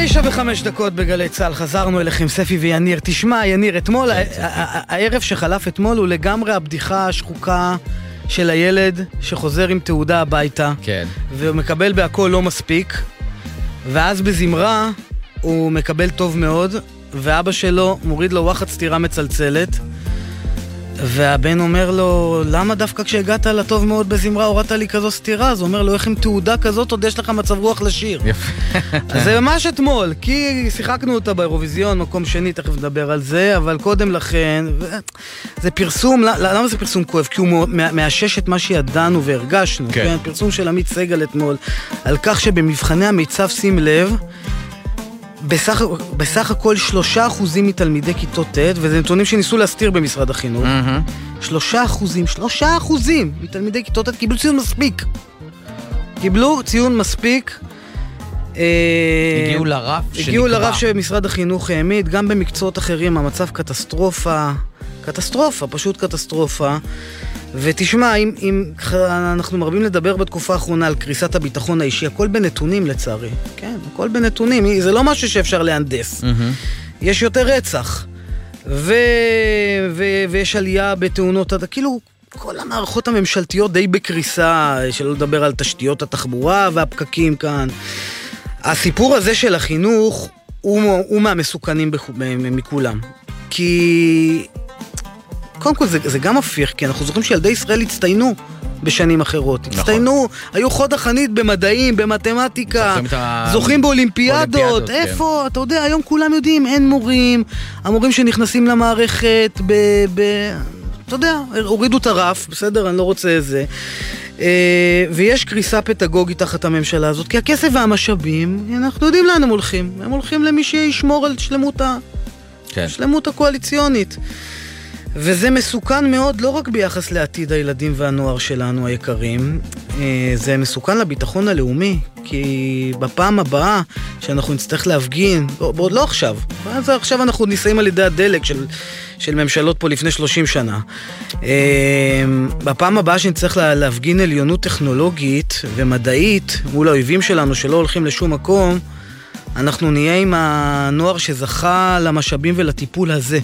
9:05 בגלי צהל, חזרנו אליכם, ספי ויניר. תשמע, יניר, אתמול, הערב שחלף אתמול הוא לגמרי הבדיחה השחוקה של הילד שחוזר עם תעודה הביתה, כן. והוא מקבל בהכל לא מספיק, ואז בזמרה הוא מקבל טוב מאוד, ואבא שלו מוריד לו וואחד סתירה מצלצלת, והבן אומר לו, למה דווקא כשהגעת לטוב מאוד בזמרה הורדת לי כזו סתירה? אז הוא אומר לו, איך עם תעודה כזאת עוד יש לך מצב רוח לשיר? יפה. אז זה ממש אתמול, כי שיחקנו אותה באירוויזיון, מקום שני, תכף נדבר על זה, אבל קודם לכן, זה פרסום, למה זה פרסום כואב? כי הוא מאשש את מה שידענו והרגשנו, כן? פרסום של עמית סגל אתמול, על כך שבמבחני המיצב, שים לב, בסך הכל 3% מתלמידי כיתות ט', וזה נתונים שניסו להסתיר במשרד החינוך, 3% מתלמידי כיתות ט' קיבלו ציון מספיק. הגיעו לרף שמשרד החינוך העמיד. גם במקצועות אחרים המצב קטסטרופה, פשוט קטסטרופה. ותשמע, אם אנחנו מרבים לדבר בתקופה האחרונה על קריסת הביטחון האישי, הכל בנתונים לצערי. כן, הכל בנתונים. זה לא משהו שאפשר להנדס. יש יותר רצח. ויש עלייה בתאונות, כאילו כל המערכות הממשלתיות די בקריסה, שלא לדבר על תשתיות התחבורה והפקקים כאן. הסיפור הזה של החינוך הוא מהמסוכנים מכולם. כי קודם כל זה גם הפיך, כי אנחנו זוכרים שילדי ישראל הצטיינו בשנים אחרות. הצטיינו, היו חוד החנית במדעים, במתמטיקה, זוכים באולימפיאדות. איפה? אתה יודע, היום כולם יודעים, אין מורים, המורים שנכנסים למערכת, אתה יודע, הורידו את הרף, בסדר, אני לא רוצה זה. ויש קריסה פדגוגית תחת הממשלה הזאת, כי הכסף והמשאבים, אנחנו יודעים לאן הם הולכים. הם הולכים למי שישמור על שלמות הקואליציונית. וזה מסוכן מאוד, לא רק ביחס לעתיד הילדים והנוער שלנו היקרים, זה מסוכן לביטחון הלאומי, כי בפעם הבאה שאנחנו נצטרך להפגין, בעוד לא עכשיו, עכשיו אנחנו ניסעים על ידי הדלק של ממשלות פה לפני 30 שנה. בפעם הבאה שנצטרך להפגין עליונות טכנולוגית ומדעית מול האויבים שלנו שלא הולכים לשום מקום, אנחנו נהיה עם הנוער שזכה למשאבים ולטיפול הזה.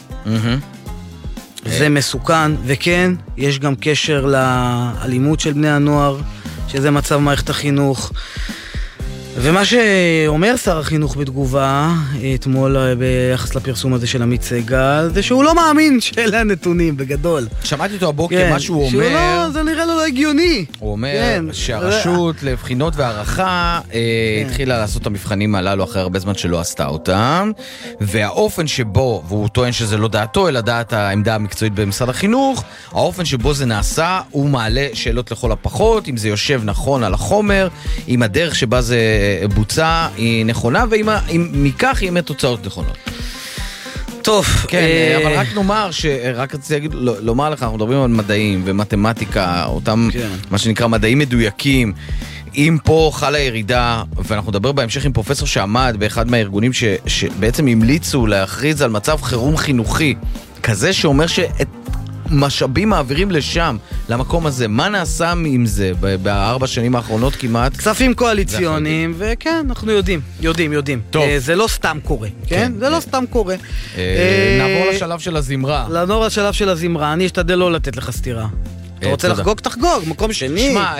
זה מסוכן, וכן, יש גם קשר לאלימות של בני הנוער, שזה מצב מערכת החינוך. ומה שאומר שר החינוך בתגובה, אתמול ביחס לפרסום הזה של עמית סגל, זה שהוא לא מאמין שאלה הנתונים, בגדול. שמעתי אותו הבוקר, מה שהוא אומר... זה נראה לו לא הגיוני. הוא אומר שהרשות לבחינות והערכה התחילה לעשות את המבחנים הללו אחרי הרבה זמן שלא עשתה אותם, והאופן שבו, והוא טוען שזה לא דעתו, אלא דעת העמדה המקצועית במשרד החינוך, האופן שבו זה נעשה, הוא מעלה שאלות לכל הפחות, אם זה יושב נכון על החומר, אם הדרך שבה זה בוצע היא נכונה, ואם מכך היא באמת תוצאות נכונות. טוב, כן, אבל רק נאמר, רק רציתי להגיד, לומר לך, אנחנו מדברים על מדעים ומתמטיקה, אותם מה שנקרא מדעים מדויקים, אם פה חלה ירידה, ואנחנו נדבר בהמשך עם פרופסור שעמד באחד מהארגונים שבעצם המליצו להכריז על מצב חירום חינוכי, כזה שאומר שאת משאבים מעבירים לשם, למקום הזה. מה נעשה עם זה ב4 שנים האחרונות כמעט? כספים קואליציוניים, וכן, אנחנו יודעים. טוב. זה לא סתם קורה, כן? זה לא סתם קורה. נעבור לשלב של הזמרה. אני אשתדל לא לתת לך סתירה. אתה רוצה לחגוג? תחגוג, מקום שני. שמע,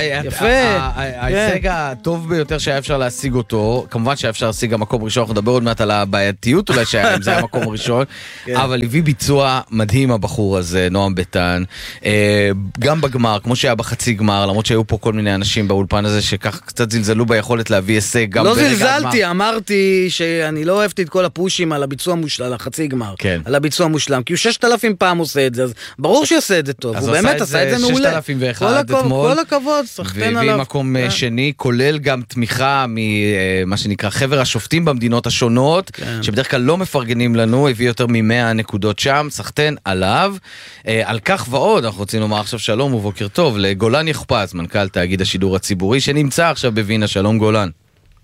ההישג הטוב ביותר שהיה אפשר להשיג אותו, כמובן שהיה אפשר להשיג המקום ראשון, אנחנו נדבר עוד מעט על הבעייתיות אולי שהיה, אם זה היה המקום ראשון, אבל הביא ביצוע מדהים הבחור הזה, נועם ביטן, גם בגמר, כמו שהיה בחצי גמר, למרות שהיו פה כל מיני אנשים באולפן הזה שכך קצת זלזלו ביכולת להביא הישג גם ברגע הגמר. לא זלזלתי, אמרתי שאני לא אוהבתי את כל הפושים על הביצוע מושלם, על החצי גמר, על הביצוע מושלם, כי הוא 6,000 פעם עושה את זה, אז ברור שיעשה את זה טוב, הוא באמת עשה את זה מעולה. 6,001 אתמול. כל הכבוד, שחקן עליו. והביא מקום שני, כולל גם תמיכה ממה שנקרא חבר השופטים במדינות השונות, שבדרך כלל לא מפרגנים לנו, הביא יותר מ100 נקודות שם, שחקן עליו. על כך ועוד, אנחנו רוצים לומר עכשיו שלום ובוקר טוב, לגולן יחפז, מנכ"ל תאגיד השידור הציבורי, שנמצא עכשיו בווינה. שלום גולן.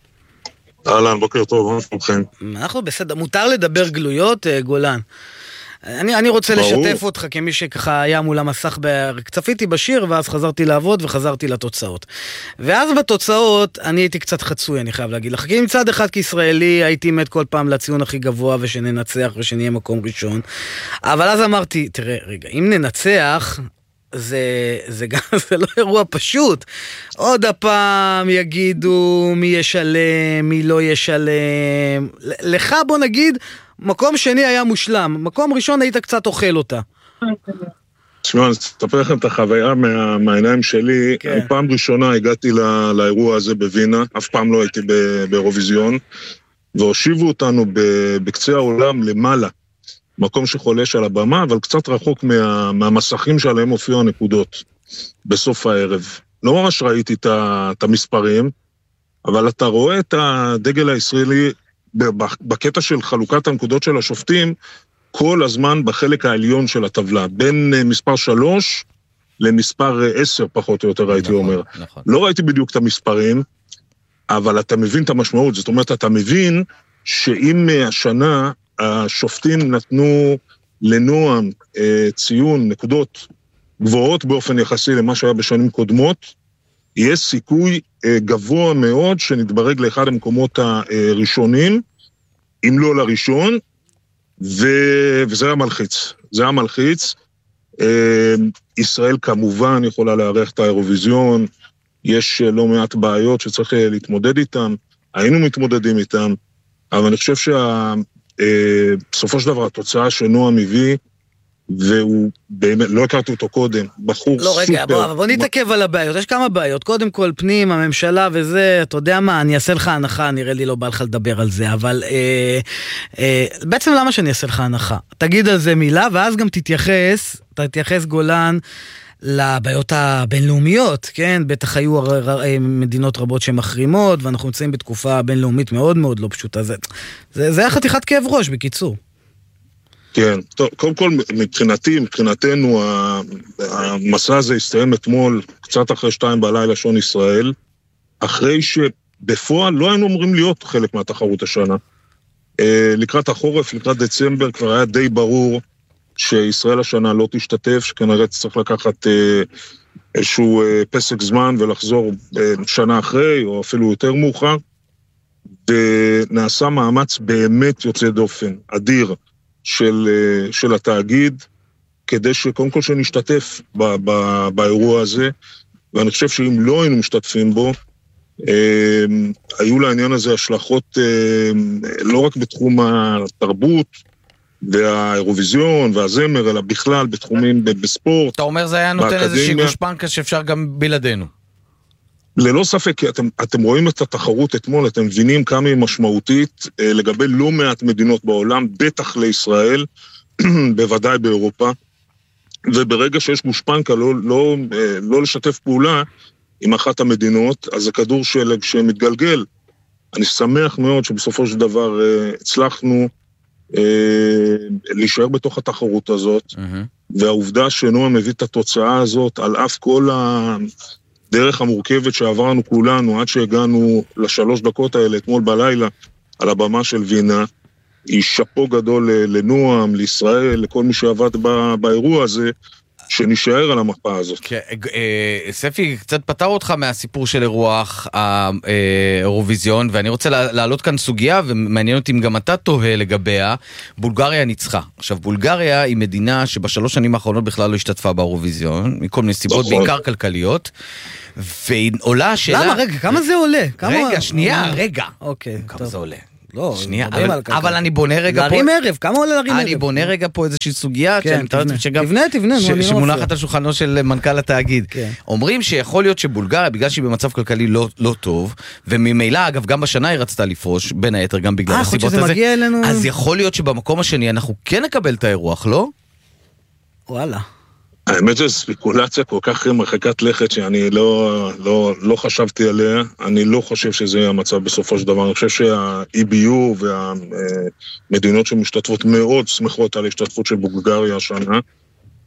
אהלן, בוקר טוב, מה שלומכם? אנחנו בסדר, מותר לדבר גלויות, גולן. אני רוצה לשתף אותך כמי שככה היה מול המסך, צפיתי בשיר ואז חזרתי לעבוד וחזרתי לתוצאות. ואז בתוצאות אני הייתי קצת חצוי, אני חייב להגיד לך, כי מצד אחד כישראלי הייתי מת כל פעם לציון הכי גבוה ושננצח ושנהיה מקום ראשון, אבל אז אמרתי, תראה רגע, אם ננצח זה גם, זה לא אירוע פשוט. עוד הפעם יגידו מי ישלם, מי לא ישלם. לך בוא נגיד, מקום שני היה מושלם, מקום ראשון היית קצת אוכל אותה. תשמע, אני אספר לכם את החוויה מהעיניים שלי. אני פעם ראשונה הגעתי לאירוע הזה בווינה, אף פעם לא הייתי באירוויזיון, והושיבו אותנו בקצה העולם למעלה, מקום שחולש על הבמה, אבל קצת רחוק מהמסכים שעליהם הופיעו הנקודות בסוף הערב. לא ממש ראיתי את המספרים, אבל אתה רואה את הדגל הישראלי בקטע של חלוקת הנקודות של השופטים, כל הזמן בחלק העליון של הטבלה, בין מספר 3 למספר 10 פחות או יותר הייתי אומר. לא ראיתי בדיוק את המספרים, אבל אתה מבין את המשמעות, זאת אומרת, אתה מבין שאם השנה השופטים נתנו לנועם ציון נקודות גבוהות באופן יחסי למה שהיה בשנים קודמות, יש סיכוי גבוה מאוד שנתברג לאחד המקומות הראשונים, אם לא לראשון, וזה היה מלחיץ. זה היה מלחיץ. ישראל כמובן יכולה לארח את האירוויזיון, יש לא מעט בעיות שצריך להתמודד איתן, היינו מתמודדים איתן, אבל אני חושב בסופו של דבר התוצאה שנועם הביא, והוא באמת, לא הכרתי אותו קודם, בחור לא, רגע, בוא נתעכב על הבעיות, יש כמה בעיות, קודם כל פנים, הממשלה וזה, אתה יודע מה, אני אעשה לך הנחה, נראה לי לא בא לך לדבר על זה, אבל בעצם למה שאני אעשה לך הנחה? תגיד על זה מילה, ואז גם תתייחס גולן, לבעיות הבינלאומיות, כן? בטח היו מדינות רבות שמחרימות, ואנחנו נמצאים בתקופה בינלאומית מאוד מאוד לא פשוטה. זה היה חתיכת כאב ראש, בקיצור. כן, טוב, קודם כל מבחינתנו, המסע הזה הסתיים אתמול, קצת אחרי 2 בלילה שעון ישראל, אחרי שבפועל לא היינו אמורים להיות חלק מהתחרות השנה. לקראת החורף, לקראת דצמבר, כבר היה די ברור, שישראל השנה לא תשתתף, שכנראה צריך לקחת איזשהו פסק זמן ולחזור שנה אחרי, או אפילו יותר מאוחר, ונעשה מאמץ באמת יוצא דופן, אדיר, של התאגיד, כדי שקודם כל שנשתתף באירוע הזה, ואני חושב שאם לא היינו משתתפים בו, היו לעניין הזה השלכות לא רק בתחום התרבות, והאירוויזיון והזמר, אלא בכלל בתחומים בספורט. אתה אומר זה היה נותן איזושהי גושפנקה שאפשר גם בלעדינו. ללא ספק, אתם רואים את התחרות אתמול, אתם מבינים כמה היא משמעותית לגבי לא מעט מדינות בעולם, בטח לישראל, בוודאי באירופה, וברגע שיש גושפנקה לא לשתף פעולה עם אחת המדינות, אז הכדור שמתגלגל. אני שמח מאוד שבסופו של דבר הצלחנו להישאר בתוך התחרות הזאת, והעובדה שנועם מביא את התוצאה הזאת על אף כל הדרך המורכבת שעברנו כולנו עד שהגענו ל3 דקות האלה אתמול בלילה על הבמה של וינה, היא שפו גדול לנועם, לישראל, לכל מי שעבד באירוע הזה, שנשאר על המפה הזאת. ספי, קצת פתר אותך מהסיפור של אירוח האירוויזיון, ואני רוצה להעלות כאן סוגיה, ומעניין אותי אם גם אתה תוהה לגביה. בולגריה ניצחה. עכשיו, בולגריה היא מדינה שב3 שנים האחרונות בכלל לא השתתפה באירוויזיון, מכל מיני סיבות, בעיקר כלכליות, ועולה השאלה... למה? רגע, כמה זה עולה? רגע, שנייה, רגע. אוקיי, כמה זה עולה? לא, שנייה, אבל אני בונה רגע פה... להרים ערב, כמה עולה להרים ערב? אני בונה רגע פה איזושהי סוגיה, תבנה, שמונחת על שולחנו של מנכ"ל התאגיד. אומרים שיכול להיות שבולגריה, בגלל שהיא במצב כלכלי לא טוב, וממילא, אגב, גם בשנה היא רצתה לפרוש, בין היתר גם בגלל הסיבות הזה, אז יכול להיות שבמקום השני אנחנו כן נקבל את האירוח, לא? וואלה. האמת זו ספיקולציה כל כך מרחקת לכת שאני לא חשבתי עליה, אני לא חושב שזה יהיה המצב בסופו של דבר, אני חושב שה-EBU והמדינות שמשתתפות מאוד שמחות על השתתפות של בולגריה השנה,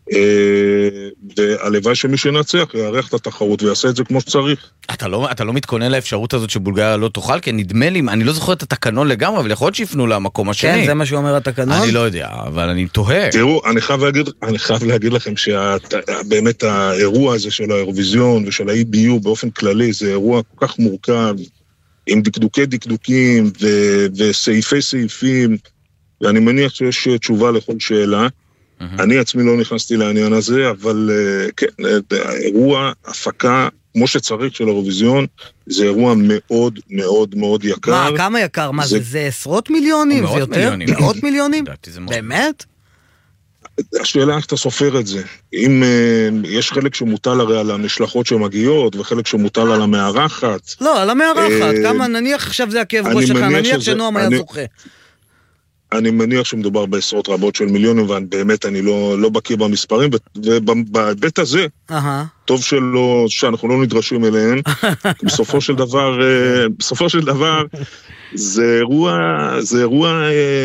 והלוואי שמי שנצח יערך את התחרות ויעשה את זה כמו שצריך. אתה לא מתכונן לאפשרות הזאת שבולגריה לא תוכל? כי נדמה לי, אני לא זוכר את התקנון לגמרי, אבל יכול להיות שיפנו למקום השני. כן, זה מה שאומר התקנון? אני לא יודע, אבל אני תוהה. תראו, אני חייב להגיד לכם שבאמת האירוע הזה של האירוויזיון ושל ה-EBU באופן כללי, זה אירוע כל כך מורכב, עם דקדוקים וסעיפי סעיפים, ואני מניח שיש תשובה לכל שאלה. אני עצמי לא נכנסתי לעניין הזה, אבל כן, האירוע, הפקה, כמו שצריך של האירוויזיון, זה אירוע מאוד מאוד מאוד יקר. מה, כמה יקר? מה זה עשרות מיליונים? זה יותר? מאות מיליונים? באמת? השאלה איך אתה סופר את זה. אם יש חלק שמוטל הרי על המשלחות שמגיעות, וחלק שמוטל על המארחת. לא, על המארחת. כמה, נניח עכשיו זה הכאב ראש שלך, נניח שנועם היה זוכה. אני מניח שמדובר בעשרות רבות של מיליונים, ובאמת אני לא בקיא במספרים, ובהיבט הזה, טוב שאנחנו לא נדרשים אליהם, בסופו של דבר, זה אירוע,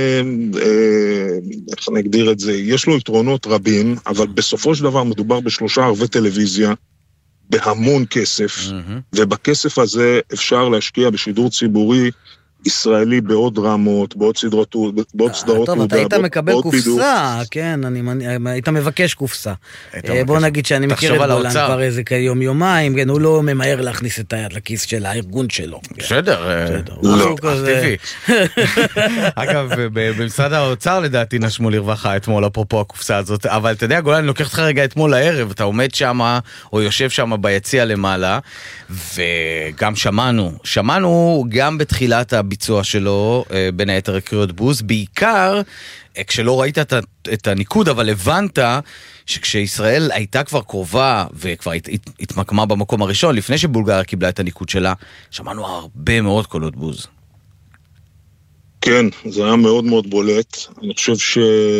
איך נגדיר את זה, יש לו יתרונות רבים, אבל בסופו של דבר מדובר ב3 ערבי טלוויזיה, בהמון כסף, ובכסף הזה אפשר להשקיע בשידור ציבורי, ישראלי בעוד רמות, בעוד סדרות, בעוד סדרות. טוב, אתה היית מקבל קופסה, כן, היית מבקש קופסה. בוא נגיד שאני מכיר את גולן כבר איזה יום-יומיים, הוא לא ממהר להכניס את היד לכיס של הארגון שלו. בסדר, לא. טבעי. אגב, במשרד האוצר לדעתי נשמו לרווחה אתמול, אפרופו הקופסה הזאת, אבל אתה יודע, גולן, אני לוקח אותך רגע אתמול לערב, אתה עומד שם, או יושב שם ביציע למעלה, וגם שמענו גם בתחילת הביצוע שלו, בין היתר קריאות בוז, בעיקר כשלא ראית את הניקוד, אבל הבנת שכשישראל הייתה כבר קרובה וכבר התמקמה במקום הראשון, לפני שבולגריה קיבלה את הניקוד שלה, שמענו הרבה מאוד קולות בוז. כן, זה היה מאוד מאוד בולט. אני חושב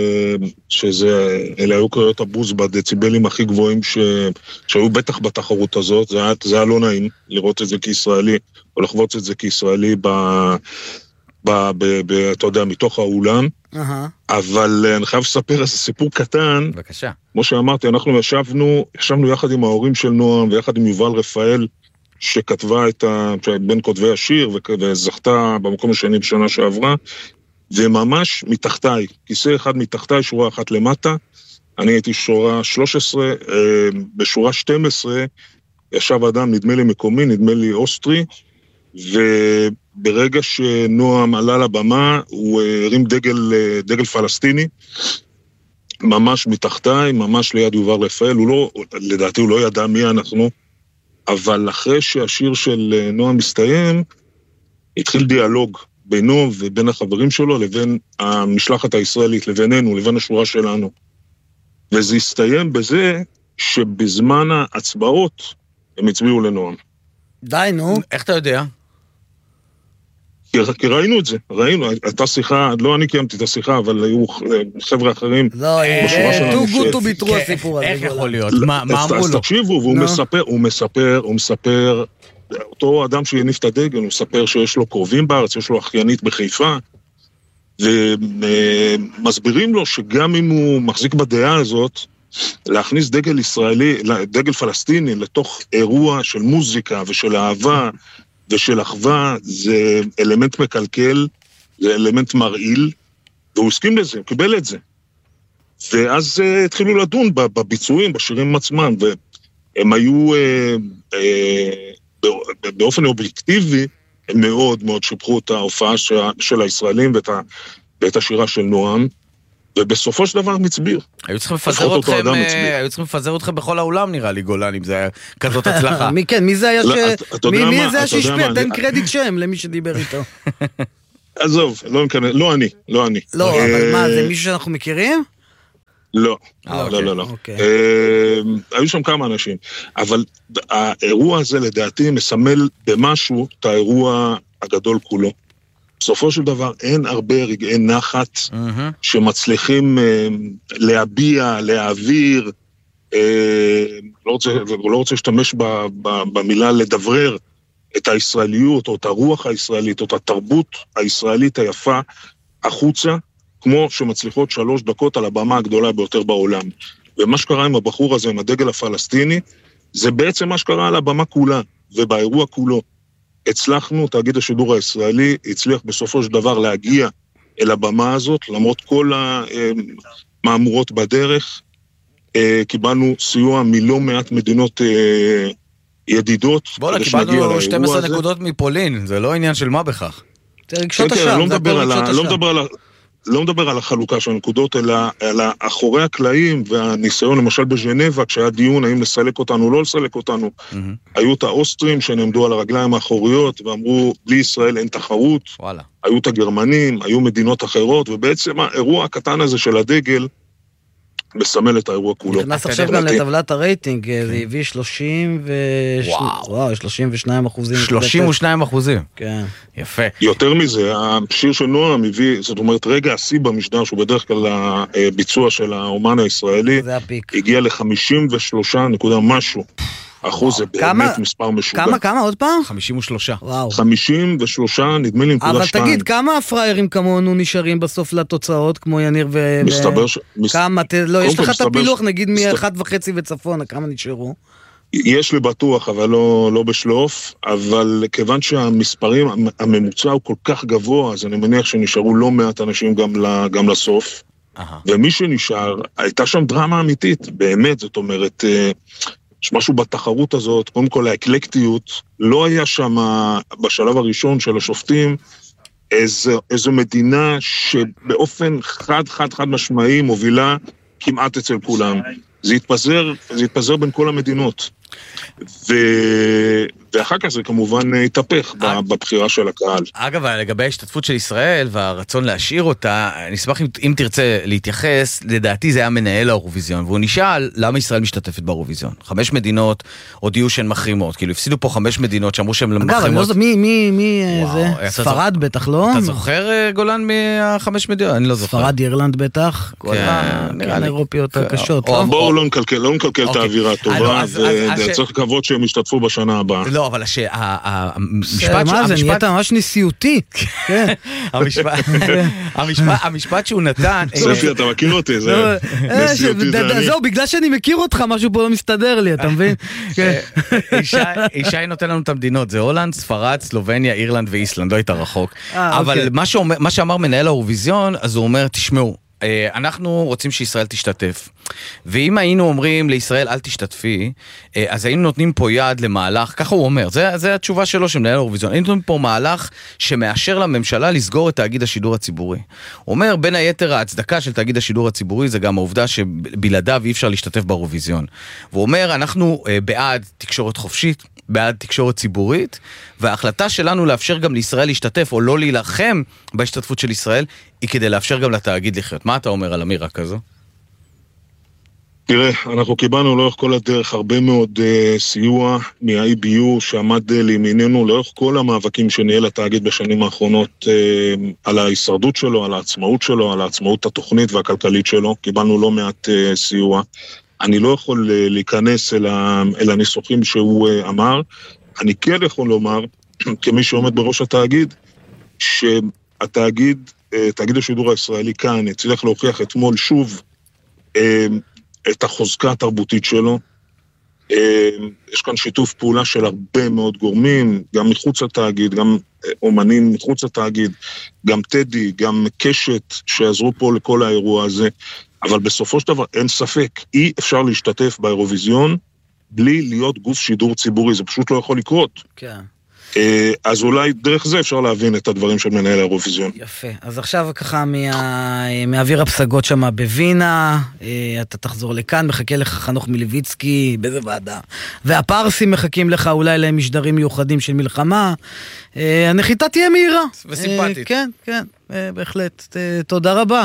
אלה היו קריאות הבוז בדציבלים הכי גבוהים שהיו בטח בתחרות הזאת. זה היה לא נעים לראות את זה כישראלי, או לחוות את זה כישראלי אתה יודע, מתוך האולם. אבל אני חייב לספר איזה סיפור קטן. בבקשה. כמו שאמרתי, אנחנו ישבנו יחד עם ההורים של נועם, ויחד עם יובל רפאל, שכתבה בין כותבי השיר, וזכתה במקום השני בשנה שעברה, וממש מתחתיי, כיסא אחד מתחתיי, שורה אחת למטה, אני הייתי שורה 13, בשורה 12, ישב אדם, נדמה לי מקומי, נדמה לי אוסטרי, וברגע שנועם עלה לבמה, הוא הרים דגל פלסטיני, ממש מתחתיי, ממש ליד יובל רפאל, לדעתי הוא לא ידע מי אנחנו, אבל אחרי שהשיר של נועם מסתיים, התחיל דיאלוג בינו ובין החברים שלו, לבין המשלחת הישראלית, לבינינו, לבין השורה שלנו. וזה הסתיים בזה שבזמן ההצבעות הם הצביעו לנועם. די, נו. איך אתה יודע? כי ראינו את זה, הייתה שיחה, לא אני קיימתי את השיחה, אבל היו חבר'ה אחרים. לא, too good to be true הסיפור הזה. איך יכול להיות? מה אמרו לו? אז תקשיבו, והוא מספר, אותו אדם שיניף את הדגל, הוא מספר שיש לו קרובים בארץ, יש לו אחיינית בחיפה, ומסבירים לו שגם אם הוא מחזיק בדעה הזאת, להכניס דגל ישראלי, דגל פלסטיני, לתוך אירוע של מוזיקה ושל אהבה, ושל אחווה, זה אלמנט מקלקל, זה אלמנט מרעיל, והוא הסכים לזה, הוא קיבל את זה. ואז התחילו לדון בביצועים, בשירים עצמם, והם היו באופן אובייקטיבי, הם מאוד מאוד שיפחו את ההופעה של הישראלים ואת השירה של נועם, ובסופו של דבר מצביר. היו צריכים לפזר אתכם בכל העולם, נראה לי, גולן, אם זה היה כזאת הצלחה. מי זה היה שהשפיע? תן קרדיט שם למי שדיבר איתו. עזוב, לא אני. לא, אבל מה, זה מישהו שאנחנו מכירים? לא. היו שם כמה אנשים, אבל האירוע הזה לדעתי מסמל במשהו את האירוע הגדול כולו. בסופו של דבר אין הרבה רגעי נחת שמצליחים להביע, להעביר, לא רוצה להשתמש במילה לדברר את הישראליות או את הרוח הישראלית או את התרבות הישראלית היפה החוצה, כמו שמצליחות 3 דקות על הבמה הגדולה ביותר בעולם. ומה שקרה עם הבחור הזה, עם הדגל הפלסטיני, זה בעצם מה שקרה על הבמה כולה, ובאירוע כולו. הצלחנו, תאגיד השידור הישראלי, הצליח בסופו של דבר להגיע אל הבמה הזאת, למרות כל המאמורות בדרך, קיבלנו סיוע מלא מעט מדינות ידידות. בואו, קיבלנו 12 נקודות מפולין, זה לא עניין של מה בכך. זה רגשות השם, זה הכל רגשות השם. לא מדבר על החלוקה של הנקודות, אלא על אחורי הקלעים והניסיון, למשל בז'נבה, כשהיה דיון האם לסלק אותנו או לא לסלק אותנו, היו את האוסטרים שנעמדו על הרגליים האחוריות, ואמרו, בלי ישראל אין תחרות, היו את הגרמנים, היו מדינות אחרות, ובעצם האירוע הקטן הזה של הדגל, מסמל את האירוע כולו. נכנס עכשיו גם לטבלת הרייטינג, זה הביא 32%. כן. יפה. יותר מזה, השיר של נועם הביא, זאת אומרת, רגע השיא במשדר, שהוא בדרך כלל הביצוע של האומן הישראלי, הגיע ל-53 נקודה משהו. אחוז זה באמת מספר משוגע. כמה עוד פעם? 53. וואו. 53, נדמה לי נקודה 2. אבל תגיד, כמה הפריירים כמונו נשארים בסוף לתוצאות, כמו יניר מסתבר כמה, לא, יש לך את הפילוח, נגיד מ-1.5 וצפונה, כמה נשארו? יש לי בטוח, אבל לא בשלוף, אבל כיוון שהמספרים, הממוצע הוא כל כך גבוה, אז אני מניח שנשארו לא מעט אנשים גם לסוף. ומי שנשאר, הייתה שם דרמה אמיתית, באמת, זאת אומרת, יש משהו בתחרות הזאת, קודם כל האקלקטיות, לא היה שם בשלב הראשון של השופטים, איזו מדינה שבאופן חד משמעי מובילה כמעט אצל כולם. זה התפזר בין כל המדינות. ואחר כך זה כמובן התהפך בבחירה של הקהל. אגב, לגבי ההשתתפות של ישראל והרצון להשאיר אותה, אני אשמח אם תרצה להתייחס, לדעתי זה היה מנהל האירוויזיון, והוא נשאל למה ישראל משתתפת באירוויזיון. 5 מדינות הודיעו שהן מחרימות, כאילו הפסידו פה 5 מדינות שאמרו שהן מחרימות. אגב, אני לא יודע, מי זה? ספרד בטח, לא? אתה זוכר גולן מה5 מדינות? אני לא זוכר. ספרד, אירלנד בטח? נראה לי אירופיות הקשות. בואו לא נקלקל את האווירה הטובה, וצריך לקוות שהם ישתתפו בשנה הבאה. לא, אבל מה זה, נהיית ממש נשיאותי. המשפט שהוא נתן... ספי, אתה מכיר אותי, זה נשיאותי זה אני. זהו, בגלל שאני מכיר אותך, משהו פה לא מסתדר לי, אתה מבין? ישי נותן לנו את המדינות, זה הולנד, ספרד, סלובניה, אירלנד ואיסלנד, לא הייתה רחוק. אבל מה שאמר מנהל האירוויזיון, אז הוא אומר, תשמעו, אנחנו רוצים שישראל תשתתף, ואם היינו אומרים לישראל אל תשתתפי, אז היינו נותנים פה יד למהלך, ככה הוא אומר, זה התשובה שלו שמנהל האירוויזיון, היינו נותנים פה מהלך שמאשר לממשלה לסגור את תאגיד השידור הציבורי. הוא אומר, בין היתר ההצדקה של תאגיד השידור הציבורי זה גם העובדה שבלעדיו אי אפשר להשתתף באירוויזיון. והוא אומר, אנחנו בעד תקשורת חופשית, בעד תקשורת ציבורית, וההחלטה שלנו לאפשר גם לישראל להשתתף או לא להילחם בהשתתפות של ישראל, היא כדי לאפשר גם לתאגיד לחיות. מה אתה אומר על אמירה כזו? תראה, אנחנו קיבלנו לאורך כל הדרך הרבה מאוד סיוע מה-IBU שעמד לימיננו לאורך כל המאבקים שניהל התאגיד בשנים האחרונות על ההישרדות שלו, על העצמאות שלו, על העצמאות התוכנית והכלכלית שלו. קיבלנו לא מעט סיוע. אני לא יכול להיכנס אל הניסוחים שהוא אמר. אני כן יכול לומר, כמי שעומד בראש התאגיד, שהתאגיד, תאגיד השידור הישראלי כאן, הצליח להוכיח אתמול שוב את החוזקה התרבותית שלו. יש כאן שיתוף פעולה של הרבה מאוד גורמים, גם מחוץ לתאגיד, גם אומנים מחוץ לתאגיד, גם טדי, גם קשת, שעזרו פה לכל האירוע הזה. אבל בסופו של דבר אין ספק, אי אפשר להשתתף באירוויזיון בלי להיות גוף שידור ציבורי, זה פשוט לא יכול לקרות. כן. אז אולי דרך זה אפשר להבין את הדברים של מנהל האירוויזיון. יפה, אז עכשיו ככה מאוויר הפסגות שם בווינה, אתה תחזור לכאן, מחכה לך חנוך מלביצקי, באיזה ועדה, והפרסים מחכים לך אולי למשדרים מיוחדים של מלחמה, הנחיתה תהיה מהירה. וסימפטית. כן, כן. בהחלט, תודה רבה.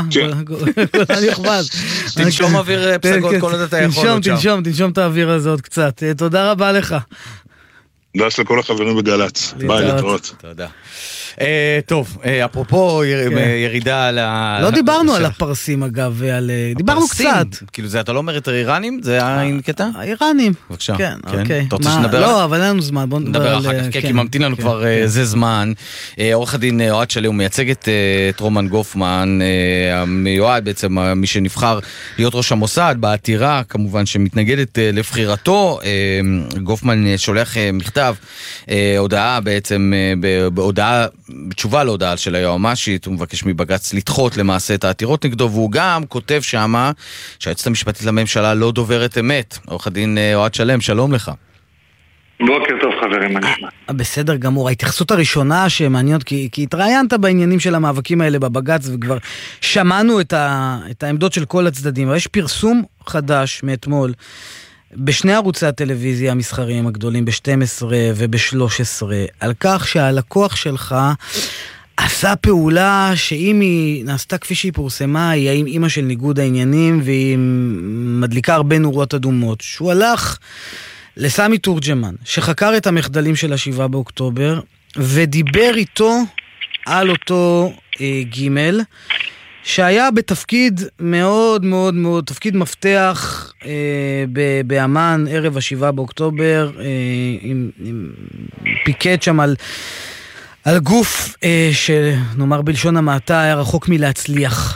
תנשום אוויר פסגות כל עוד אתה יכול עוד שם. תנשום את האוויר הזה עוד קצת. תודה רבה לך. תודה לכל החברים בגל"צ. ביי, להתראות. תודה. טוב, אפרופו ירידה על ה... לא דיברנו על הפרסים אגב, דיברנו קצת. כאילו זה, אתה לא אומר את האיראנים? זה הקטע? האיראנים. בבקשה. כן, אוקיי. אתה רוצה שנדבר? לא, אבל אין לנו זמן, בוא נדבר אחר כך, כי ממתין לנו כבר זה זמן. עורך הדין אוהד שלם, הוא מייצג את רומן גופמן, המיועד בעצם, מי שנבחר להיות ראש המוסד, בעתירה כמובן שמתנגדת לבחירתו. גופמן שולח מכתב, הודעה בעצם, בתשובה להודעה של היועמ"שית, הוא מבקש מבג"ץ לדחות למעשה את העתירות נגדו, והוא גם כותב שמה שהיועצת המשפטית לממשלה לא דוברת אמת. עורך הדין אוהד שלם, שלום לך. בוקר טוב חברים, מה נשמע? בסדר גמור, ההתייחסות הראשונה שמעניינת, כי התראיינת בעניינים של המאבקים האלה בבג"ץ, וכבר שמענו את העמדות של כל הצדדים, אבל יש פרסום חדש מאתמול, בשני ערוצי הטלוויזיה המסחריים הגדולים, ב-12 וב-13, על כך שהלקוח שלך עשה פעולה שאם היא נעשתה כפי שהיא פורסמה, היא עם אמא של ניגוד העניינים, והיא מדליקה הרבה נורות אדומות, שהוא הלך לסמי תורג'מן, שחקר את המחדלים של 7 באוקטובר, ודיבר איתו על אותו ג' שהיה בתפקיד מאוד מאוד מאוד, תפקיד מפתח באמן ערב 7 באוקטובר, פיקד שם על גוף שנאמר בלשון המעטה היה רחוק מלהצליח.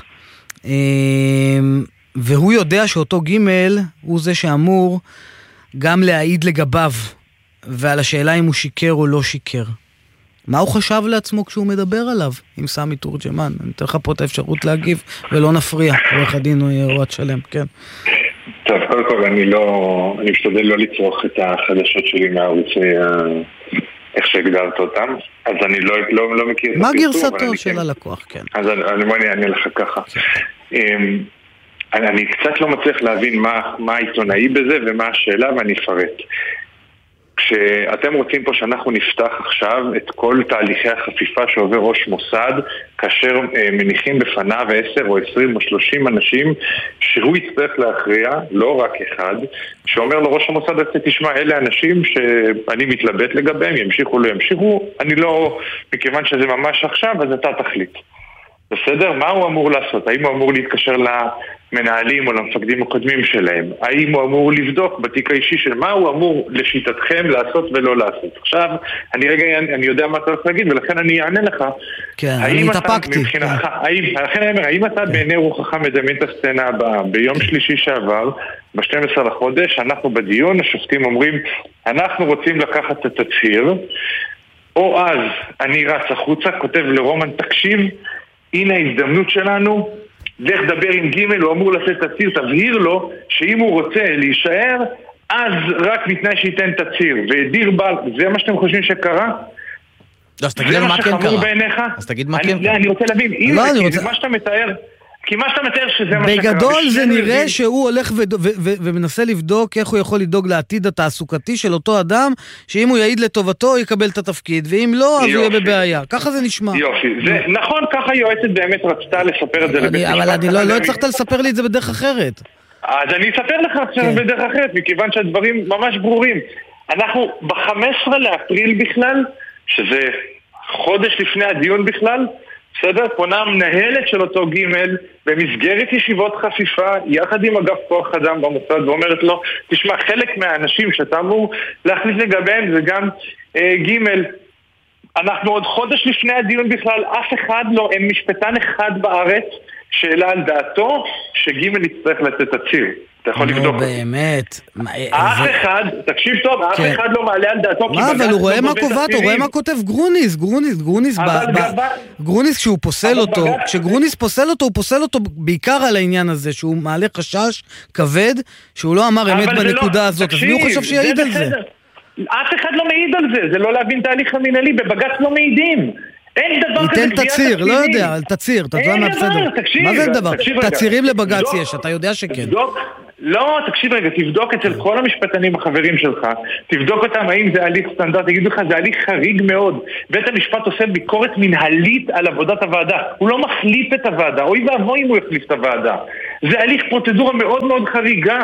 והוא יודע שאותו ג' הוא זה שאמור גם להעיד לגביו, ועל השאלה אם הוא שיקר או לא שיקר. מה הוא חשב לעצמו כשהוא מדבר עליו עם סמי תורג'מן? אני אתן לך פה את האפשרות להגיב, ולא נפריע. עורך הדין אוהד שלם, כן. טוב, קודם כל אני משתדל לא לצרוך את החדשות שלי מהערוצי, איך שהגדרת אותם, אז אני לא מכיר את הפרסום. מה גרסתו של הלקוח, כן. אז אני אענה לך ככה. אני קצת לא מצליח להבין מה העיתונאי בזה ומה השאלה, ואני אפרט. כשאתם רוצים פה שאנחנו נפתח עכשיו את כל תהליכי החפיפה שעובר ראש מוסד, כאשר מניחים בפניו 10 או 20 או 30 אנשים שהוא יצטרך להכריע, לא רק אחד, שאומר לו ראש המוסד, תשמע, אלה אנשים שאני מתלבט לגביהם, ימשיכו לא ימשיכו, אני לא, מכיוון שזה ממש עכשיו, אז אתה תחליט. בסדר? מה הוא אמור לעשות? האם הוא אמור להתקשר למנהלים או למפקדים הקודמים שלהם? האם הוא אמור לבדוק בתיק האישי של מה הוא אמור לשיטתכם לעשות ולא לעשות? עכשיו, אני יודע מה אתה הולך להגיד, ולכן אני אענה לך. כן, אני התאפקתי. האם אתה בעיני רוחך מדמיין את הסצנה הבאה? ביום שלישי שעבר, ב-12 לחודש, אנחנו בדיון, השופטים אומרים, אנחנו רוצים לקחת את התצהיר, או אז אני רץ החוצה, כותב לרומן, תקשיב, הנה ההזדמנות שלנו, לך דבר עם ג' הוא אמור לשאת תצהיר, תבהיר לו שאם הוא רוצה להישאר, אז רק מתנאי שייתן תצהיר, ודיר בל, זה מה שאתם חושבים שקרה? אז תגיד מה כן קרה. בעיניך? אז תגיד מה כן קרה. אני רוצה להבין, אם זה מה שאתה מתאר, כי מה שאתה מתאר שזה מה שקרה. בגדול זה נראה שהוא הולך ומנסה לבדוק איך הוא יכול לדאוג לעתיד התעסוקתי של אותו אדם, שאם הוא יעיד לטובתו הוא יקבל את התפקיד, ואם לא אז הוא יהיה בבעיה. ככה זה נשמע. יופי, נכון, ככה היועצת באמת רצתה לספר את זה לבית משפט. אבל אני לא הצלחת לספר לי את זה בדרך אחרת. אז אני אספר לך עכשיו בדרך אחרת, מכיוון שהדברים ממש ברורים. אנחנו ב-15 לאפריל בכלל, שזה חודש לפני הדיון בכלל, בסדר? פונה המנהלת של אותו ג' במסגרת ישיבות חפיפה יחד עם אגף כוח אדם במוסד ואומרת לו, תשמע, חלק מהאנשים שאתה אמור להכניס לגביהם זה גם ג' אנחנו עוד חודש לפני הדיון בכלל, אף אחד לא, אין משפטן אחד בארץ שאלה על דעתו שג' יצטרך לתת תצהיר. אתה יכול לבדוק. באמת. אף אחד, תקשיב טוב, אף אחד לא מעלה על דעתו. מה, אבל הוא רואה מה קובעת, הוא רואה מה כותב גרוניס, גרוניס כשהוא פוסל אותו, כשגרוניס פוסל אותו, הוא פוסל אותו בעיקר על העניין הזה, שהוא מעלה חשש כבד, שהוא לא אמר אמת בנקודה הזאת, אז מי הוא חושב שיעיד על זה? אף אחד לא מעיד על זה, זה לא להבין תהליך המנהלי, בבג"ץ לא מעידים. אין דבר כזה ניתן תצהיר, לא יודע, על תצהיר, אתה יודע מה בסדר. מה זה דבר? תצהירים לבג"ץ יש, אתה יודע שכן. לא, תקשיב רגע, תבדוק אצל כל המשפטנים החברים שלך, תבדוק אותם האם זה הליך סטנדרט, תגידו לך, זה הליך חריג מאוד. בית המשפט עושה ביקורת מנהלית על עבודת הוועדה, הוא לא מחליף את הוועדה, אוי ואבוי אם הוא יחליף את הוועדה. זה הליך פרוצדורה מאוד מאוד חריגה.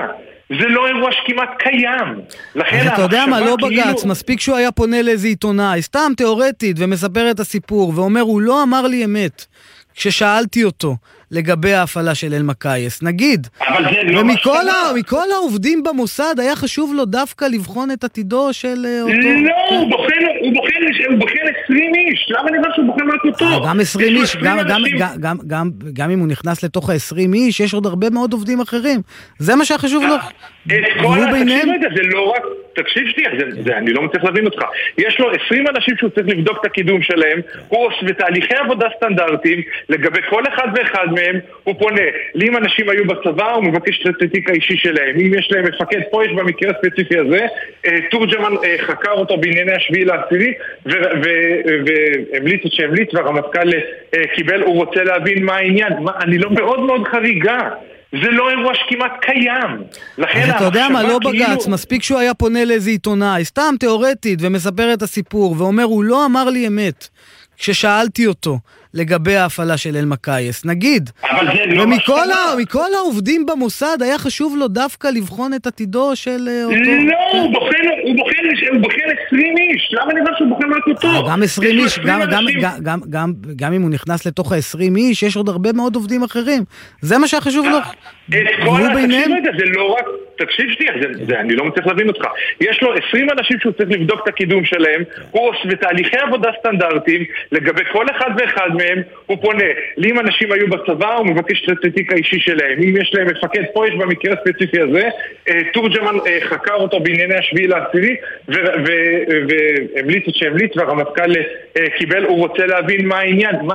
זה לא אירוע שכמעט קיים. אז אתה יודע מה, לא בגץ, מספיק שהוא היה פונה לאיזה עיתונאי, סתם תיאורטית, ומספר את הסיפור, ואומר, הוא לא אמר לי אמת, כששאלתי אותו לגבי ההפעלה של אלמקייס, נגיד. ומכל העובדים במוסד היה חשוב לו דווקא לבחון את עתידו של אותו... לא, הוא בוחן 20 איש. למה אני אומר שהוא בוחן רק אותו? גם 20 איש, גם אם הוא נכנס לתוך ה-20 איש, יש עוד הרבה מאוד עובדים אחרים. זה מה שחשוב לו. זה לא רק... תקשיב שנייה, אני לא מצליח להבין אותך. יש לו 20 אנשים שהוא צריך לבדוק את הקידום שלהם, הוא עושה תהליכי עבודה סטנדרטיים, לגבי כל אחד ואחד מהם, הוא פונה. לי אם אנשים היו בצבא, הוא מבקש את התיק האישי שלהם. אם יש להם מפקד, פה יש במקרה הספציפי הזה, תורג'מן חקר אותו בענייני השביעי לעשירי, והמליץ את שהמליץ, והרמטכ"ל קיבל, הוא רוצה להבין מה העניין. אני לא מאוד מאוד חריגה. זה לא אירוע שכמעט קיים. אז אתה יודע מה, לא בגץ, מספיק שהוא היה פונה לאיזה עיתונאי, סתם תיאורטית, ומספר את הסיפור, ואומר, הוא לא אמר לי אמת, כששאלתי אותו לגבי ההפעלה של אלמקייס, נגיד. ומכל העובדים במוסד היה חשוב לו דווקא לבחון את עתידו של אותו... לא, הוא בוחן 20 איש. למה אני אומר שהוא בוחן רק אותו? גם 20 איש, גם אם הוא נכנס לתוך ה-20 איש, יש עוד הרבה מאוד עובדים אחרים. זה מה שחשוב לו. זה לא רק... תקשיב שנייה, אני לא מצליח להבין אותך. יש לו 20 אנשים שהוא צריך לבדוק את הקידום שלהם, הוא עושה תהליכי עבודה סטנדרטיים, לגבי כל אחד ואחד מהם, הוא פונה. לי אם אנשים היו בצבא, הוא מבקש את התיק האישי שלהם. אם יש להם מפקד, פה יש במקרה הספציפי הזה, תורג'מן חקר אותו בענייני השביעי לעשירי, והמליץ את שהמליץ, והרמטכ"ל קיבל, הוא רוצה להבין מה העניין.